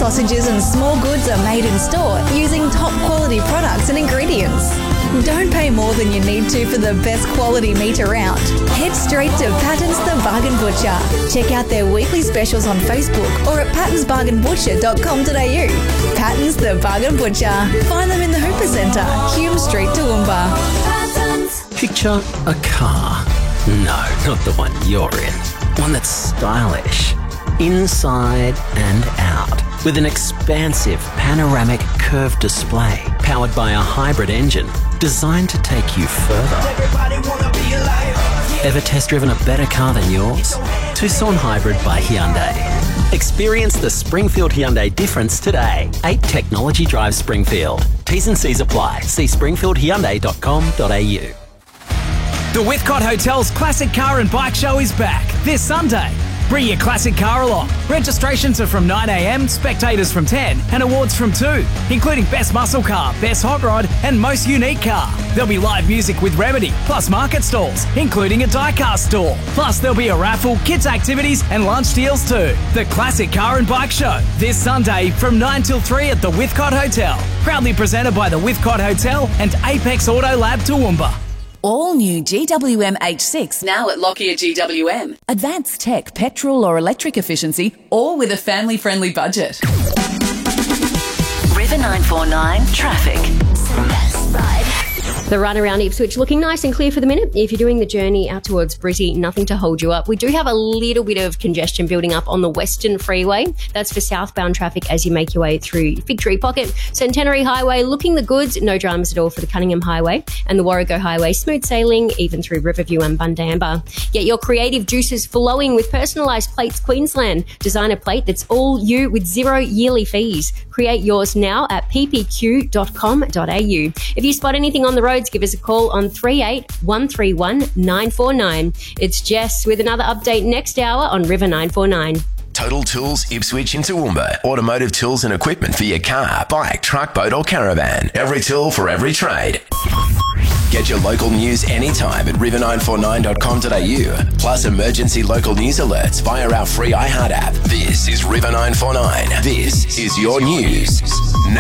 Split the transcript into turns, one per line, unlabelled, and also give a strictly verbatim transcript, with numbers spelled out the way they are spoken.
sausages and small goods are made in store using top quality products and ingredients. Don't pay more than you need to for the best quality meat around. Head straight to Patton's The Bargain Butcher. Check out their weekly specials on Facebook or at pattons bargain butcher dot com dot a u. Patton's The Bargain Butcher. Find them in the Hooper Centre, Hume Street, Toowoomba.
Picture a car. No, not the one you're in. One that's stylish, inside and out, with an expansive panoramic curved display powered by a hybrid engine designed to take you further. Ever test driven a better car than yours? Tucson Hybrid by Hyundai. Experience the Springfield Hyundai difference today. eight Technology Drive Springfield. T's and C's apply. See springfield hyundai dot com dot a u.
The Withcott Hotel's Classic Car and Bike Show is back this Sunday. Bring your classic car along. Registrations are from nine a m, spectators from ten, and awards from two, including Best Muscle Car, Best Hot Rod, and Most Unique Car. There'll be live music with Remedy, plus market stalls, including a die-cast stall. Plus, there'll be a raffle, kids' activities, and lunch deals too. The Classic Car and Bike Show, this Sunday from nine till three at the Withcott Hotel. Proudly presented by the Withcott Hotel and Apex Auto Lab Toowoomba.
All new G W M H six now at Lockyer G W M. Advanced tech, petrol or electric efficiency, all with a family-friendly budget.
River nine four nine traffic.
The run around Ipswich looking nice and clear for the minute. If you're doing the journey out towards Brizzy, nothing to hold you up. We do have a little bit of congestion building up on the Western Freeway. That's for southbound traffic as you make your way through Fig Tree Pocket. Centenary Highway looking the goods. No dramas at all for the Cunningham Highway. And the Warrego Highway smooth sailing even through Riverview and Bundamba. Get your creative juices flowing with Personalised Plates Queensland. Design a plate that's all you with zero yearly fees. Create yours now at p p q dot com dot a u. If you spot anything on the roads, give us a call on three eight one three one nine four nine. It's Jess with another update next hour on River nine four nine.
Total Tools Ipswich in Toowoomba. Automotive tools and equipment for your car, bike, truck, boat or caravan. Every tool for every trade. Get your local news anytime at river nine four nine dot com dot a u. Plus emergency local news alerts via our free iHeart app. This is River nine four nine. This is your news. Now